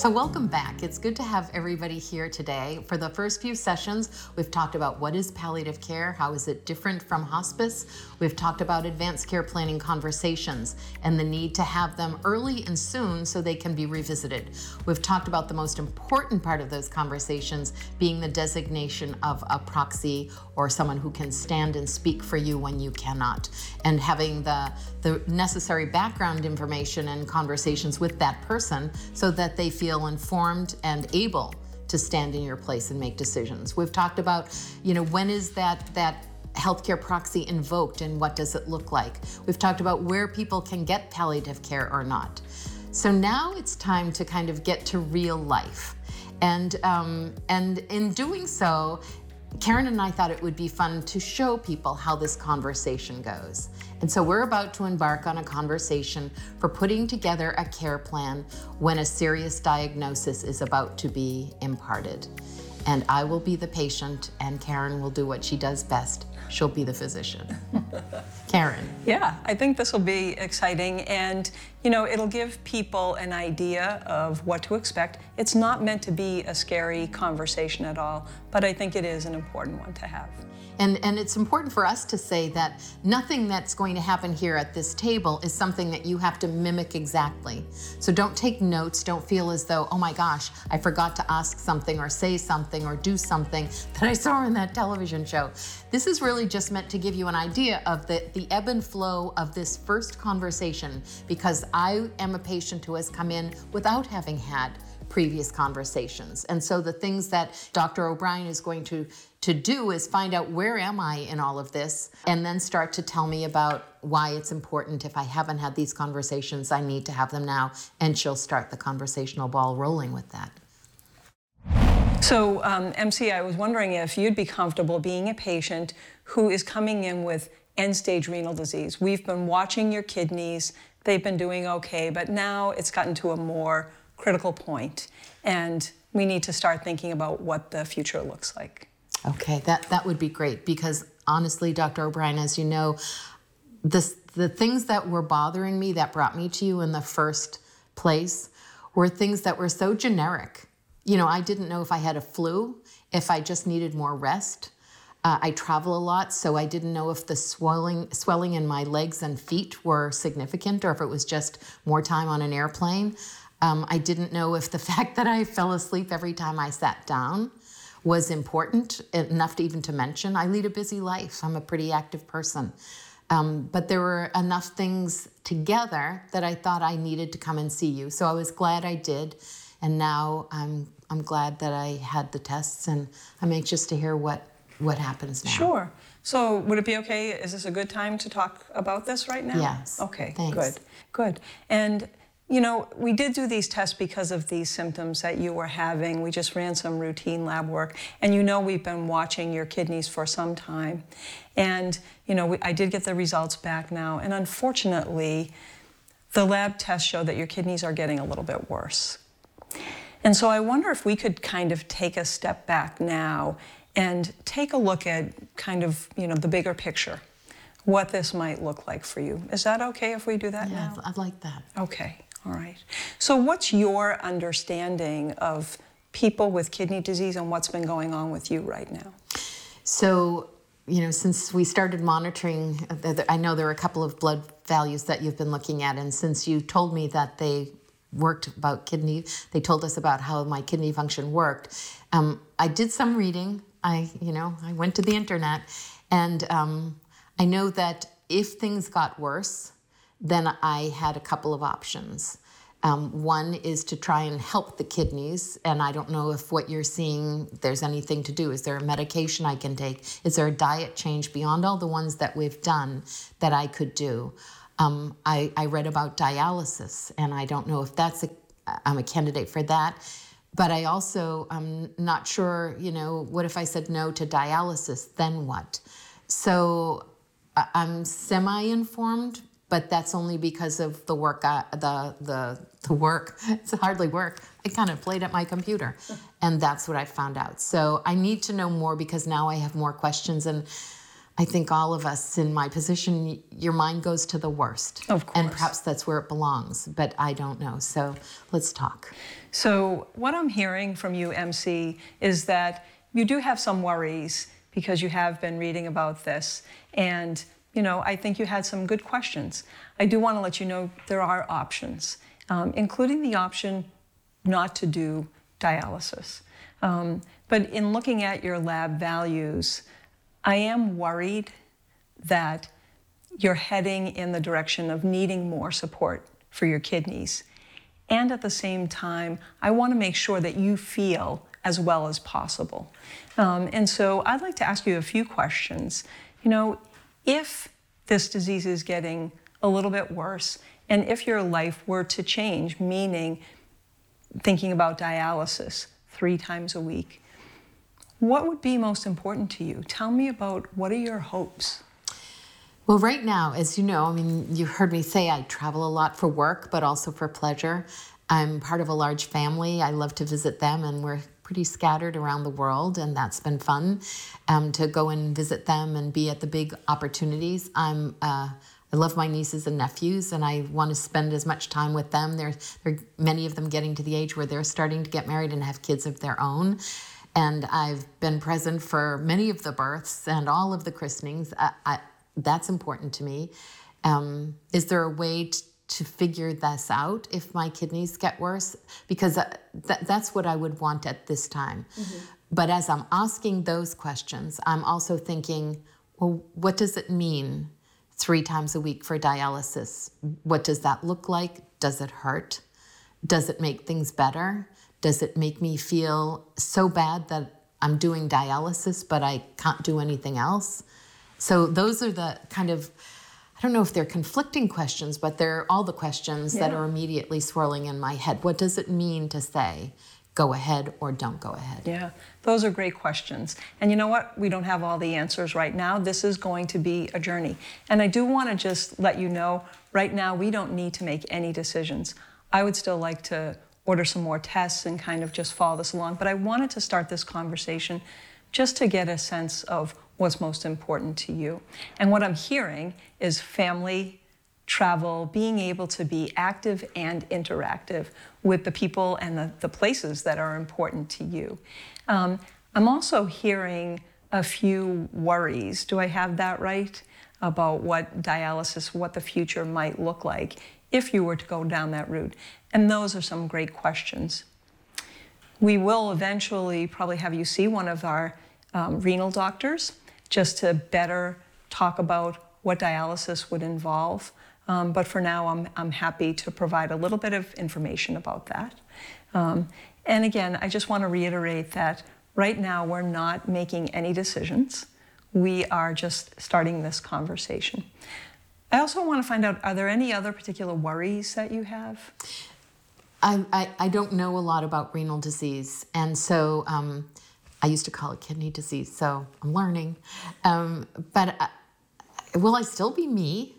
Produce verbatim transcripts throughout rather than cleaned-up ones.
So welcome back. It's good to have everybody here today. For the first few sessions, we've talked about what is palliative care, how is it different from hospice. We've talked about advanced care planning conversations and the need to have them early and soon so they can be revisited. We've talked about the most important part of those conversations being the designation of a proxy or someone who can stand and speak for you when you cannot, and having the, the necessary background information and conversations with that person so that they feel informed and able to stand in your place and make decisions. We've talked about, you know, when is that that healthcare proxy invoked and what does it look like? We've talked about where people can get palliative care or not. So now it's time to kind of get to real life. And, um, and in doing so, Karen and I thought it would be fun to show people how this conversation goes. And so we're about to embark on a conversation for putting together a care plan when a serious diagnosis is about to be imparted. And I will be the patient, and Karen will do what she does best. She'll be the physician. Karen. Yeah, I think this will be exciting, and you know, it'll give people an idea of what to expect. It's not meant to be a scary conversation at all, but I think it is an important one to have. And, and it's important for us to say that nothing that's going to happen here at this table is something that you have to mimic exactly. So don't take notes, don't feel as though, oh my gosh, I forgot to ask something or say something or do something that I saw in that television show. This is really just meant to give you an idea of the, the ebb and flow of this first conversation, because I am a patient who has come in without having had previous conversations. And so the things that Doctor O'Brien is going to, to do is find out where am I in all of this, and then start to tell me about why it's important. If I haven't had these conversations, I need to have them now, and she'll start the conversational ball rolling with that. So um, M C, I was wondering if you'd be comfortable being a patient who is coming in with end-stage renal disease. We've been watching your kidneys, they've been doing okay, but now it's gotten to a more critical point, and we need to start thinking about what the future looks like. Okay, that, that would be great, because honestly, Doctor O'Brien, as you know, this, the things that were bothering me that brought me to you in the first place were things that were so generic. You know, I didn't know if I had a flu, if I just needed more rest. Uh, I travel a lot, so I didn't know if the swelling, swelling in my legs and feet were significant or if it was just more time on an airplane. Um, I didn't know if the fact that I fell asleep every time I sat down was important enough to even to mention. I lead a busy life. I'm a pretty active person. Um, but there were enough things together that I thought I needed to come and see you. So I was glad I did. And now I'm, I'm glad that I had the tests, and I'm anxious to hear what, what happens now. Sure. So would it be okay? Is this a good time to talk about this right now? Yes. Okay, Thanks. good, good. And you know, we did do these tests because of these symptoms that you were having. We just ran some routine lab work. And you know, we've been watching your kidneys for some time. And you know, we, I did get the results back now. And unfortunately, the lab tests show that your kidneys are getting a little bit worse. And so I wonder if we could kind of take a step back now and take a look at kind of, you know, the bigger picture, what this might look like for you. Is that okay if we do that yeah, now? I'd like that. Okay. All right. So what's your understanding of people with kidney disease and what's been going on with you right now? So, you know, since we started monitoring, I know there are a couple of blood values that you've been looking at, and since you told me that they worked about kidney, they told us about how my kidney function worked. Um, I did some reading. I, you know, I went to the internet, and um, I know that if things got worse, then I had a couple of options. Um, one is to try and help the kidneys, and I don't know if what you're seeing, there's anything to do. Is there a medication I can take? Is there a diet change beyond all the ones that we've done that I could do? Um, I, I read about dialysis, and I don't know if that's a, I'm a candidate for that. But I also am not sure, you know, what if I said no to dialysis, then what? So I'm semi-informed, but that's only because of the work, I, the, the, the work, it's hardly work. I kind of played at my computer, and that's what I found out. So I need to know more, because now I have more questions, and I think all of us in my position, your mind goes to the worst. Of course. And perhaps that's where it belongs, but I don't know. So let's talk. So what I'm hearing from you, M C, is that you do have some worries because you have been reading about this. And, you know, I think you had some good questions. I do want to let you know there are options, um, including the option not to do dialysis. Um, but in looking at your lab values, I am worried that you're heading in the direction of needing more support for your kidneys. And at the same time, I want to make sure that you feel as well as possible. Um, and so I'd like to ask you a few questions. You know, if this disease is getting a little bit worse, and if your life were to change, meaning thinking about dialysis three times a week, what would be most important to you? Tell me about what are your hopes? Well, right now, as you know, I mean, you heard me say I travel a lot for work, but also for pleasure. I'm part of a large family. I love to visit them, and we're pretty scattered around the world, and that's been fun um, to go and visit them and be at the big opportunities. I'm uh, I love my nieces and nephews, and I want to spend as much time with them. There are many of them getting to the age where they're starting to get married and have kids of their own. And I've been present for many of the births and all of the christenings. I, I, that's important to me. Um, is there a way t- to figure this out if my kidneys get worse? Because uh, th- that's what I would want at this time. Mm-hmm. But as I'm asking those questions, I'm also thinking, well, what does it mean three times a week for dialysis? What does that look like? Does it hurt? Does it make things better? Does it make me feel so bad that I'm doing dialysis, but I can't do anything else? So those are the kind of, I don't know if they're conflicting questions, but they're all the questions yeah. that are immediately swirling in my head. What does it mean to say, go ahead or don't go ahead? Yeah, those are great questions. And you know what? We don't have all the answers right now. This is going to be a journey. And I do want to just let you know, right now we don't need to make any decisions. I would still like to order some more tests and kind of just follow this along. But I wanted to start this conversation just to get a sense of what's most important to you. And what I'm hearing is family, travel, being able to be active and interactive with the people and the, the places that are important to you. Um, I'm also hearing a few worries. Do I have that right? About what dialysis, what the future might look like if you were to go down that route. And those are some great questions. We will eventually probably have you see one of our um, renal doctors just to better talk about what dialysis would involve. Um, but for now, I'm, I'm happy to provide a little bit of information about that. Um, and again, I just want to reiterate that right now we're not making any decisions. We are just starting this conversation. I also want to find out, are there any other particular worries that you have? I, I, I don't know a lot about renal disease, and so um, I used to call it kidney disease, so I'm learning. Um, but I, will I still be me?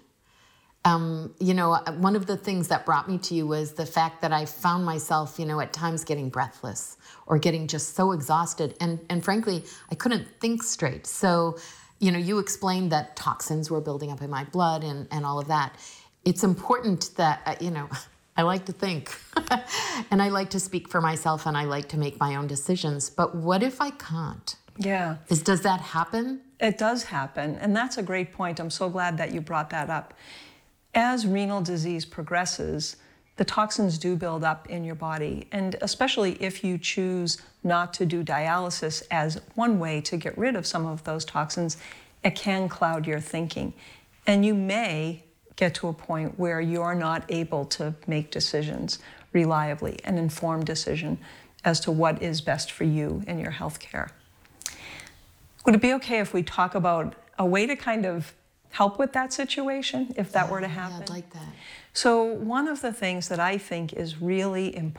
Um, you know, one of the things that brought me to you was the fact that I found myself, you know, at times getting breathless or getting just so exhausted. And, and frankly, I couldn't think straight. So, you know, you explained that toxins were building up in my blood and, and all of that. It's important that, uh, you know, I like to think and I like to speak for myself and I like to make my own decisions. But what if I can't? Yeah. Is, does that happen? It does happen. And that's a great point. I'm so glad that you brought that up. As renal disease progresses, the toxins do build up in your body. And especially if you choose not to do dialysis as one way to get rid of some of those toxins, it can cloud your thinking. And you may get to a point where you're not able to make decisions reliably, an informed decision as to what is best for you and your health care. Would it be okay if we talk about a way to kind of help with that situation, if that were to happen? Yeah, I'd like that. So one of the things that I think is really important